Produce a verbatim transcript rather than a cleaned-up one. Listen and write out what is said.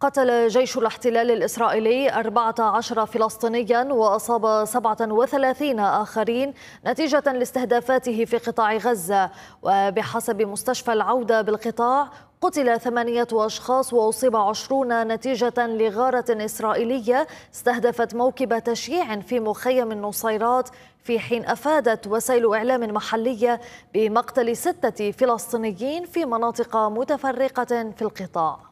قتل جيش الاحتلال الإسرائيلي أربعة عشر فلسطينيا وأصاب سبعة وثلاثين آخرين نتيجة لاستهدافاته في قطاع غزة. وبحسب مستشفى العودة بالقطاع قتل ثمانية أشخاص وأصيب عشرون نتيجة لغارة إسرائيلية استهدفت موكب تشييع في مخيم النصيرات، في حين أفادت وسائل إعلام محلية بمقتل ستة فلسطينيين في مناطق متفرقة في القطاع.